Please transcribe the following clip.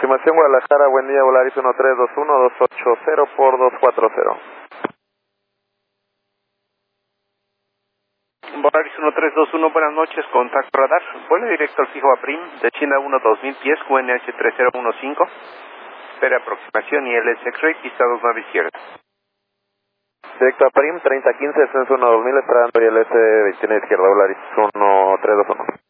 Confirmación Guadalajara, buen día, Volaris 1321-280 por 240. Volaris 1321, buenas noches, contacto radar. Vuelo directo al fijo a Prim, de China 1 2000 pies, QNH 3015. Espera aproximación y LS X-Ray, pista 29 izquierda. Directo a Prim, 3015, descenso 1 2000, esperando y LS 29 izquierda, Volaris 1321.